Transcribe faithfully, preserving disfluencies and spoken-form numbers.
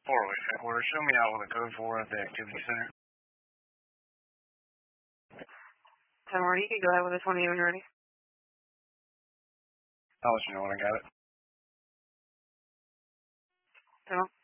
Fort Wayne headquarters. Show me out with a code for at the activity center. ten one, you can go ahead with this one when you're ready. I'll let you know when I got it. ten